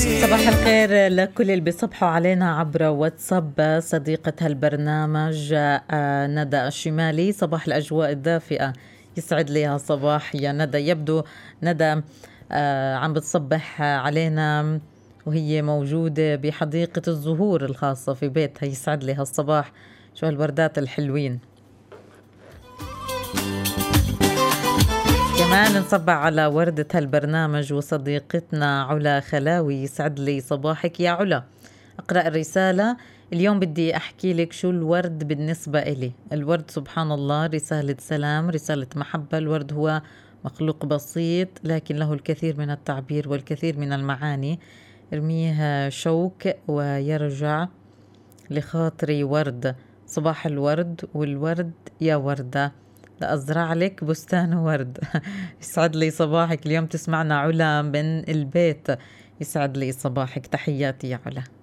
صباح الخير لكل اللي بيصبحوا علينا عبر واتساب. صديقة هالبرنامج ندى الشمالي، صباح الأجواء الدافئة، يسعد لي هالصباح يا ندى. يبدو ندى عم بتصبح علينا وهي موجودة بحديقة الزهور الخاصة في بيتها. يسعد لي هالصباح، شو هالوردات الحلوين. كمان نصبح على وردة هالبرنامج وصديقتنا علا خلاوي. يسعد لي صباحك يا علا. أقرأ الرسالة. اليوم بدي أحكي لك شو الورد بالنسبة إلي. الورد سبحان الله رسالة سلام، رسالة محبة. الورد هو مخلوق بسيط لكن له الكثير من التعبير والكثير من المعاني. ارميه شوك ويرجع لخاطري ورد. صباح الورد والورد يا وردة، لأزرع لك بستان ورد. يسعد لي صباحك. اليوم تسمعنا علا من البيت. يسعد لي صباحك، تحياتي يا علا.